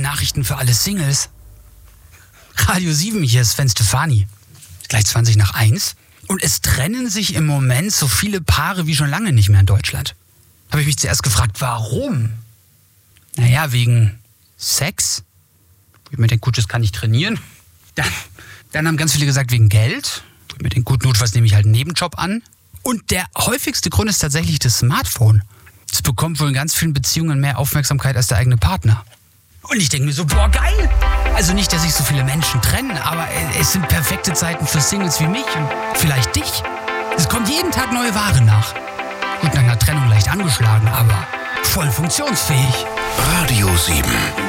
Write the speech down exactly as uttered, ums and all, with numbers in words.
Nachrichten für alle Singles. Radio sieben, hier ist Sven Stefani. Gleich zwanzig nach eins. Und es trennen sich im Moment so viele Paare wie schon lange nicht mehr in Deutschland. Habe ich mich zuerst gefragt, warum? Naja, wegen Sex. Ich mir denke, gut, das kann ich trainieren. Dann, dann haben ganz viele gesagt, wegen Geld. Ich mir denke, gut, notfalls nehme ich halt einen Nebenjob an. Und der häufigste Grund ist tatsächlich das Smartphone. Das bekommt wohl in ganz vielen Beziehungen mehr Aufmerksamkeit als der eigene Partner. Und ich denke mir so, boah, geil! Also nicht, dass sich so viele Menschen trennen, aber es sind perfekte Zeiten für Singles wie mich und vielleicht dich. Es kommt jeden Tag neue Ware nach. Gut, nach einer Trennung leicht angeschlagen, aber voll funktionsfähig. Radio sieben.